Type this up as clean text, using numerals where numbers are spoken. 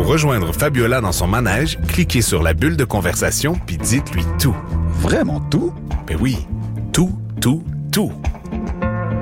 rejoindre Fabiola dans son manège, cliquez sur la bulle de conversation puis dites-lui tout. Vraiment tout? Ben oui, tout, tout, tout.